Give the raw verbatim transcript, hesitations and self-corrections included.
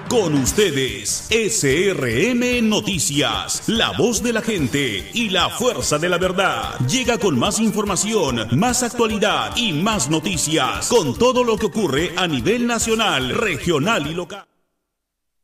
Con ustedes, S R M Noticias, la voz de la gente y la fuerza de la verdad. Llega con más información, más actualidad y más noticias, con todo lo que ocurre a nivel nacional, regional y local.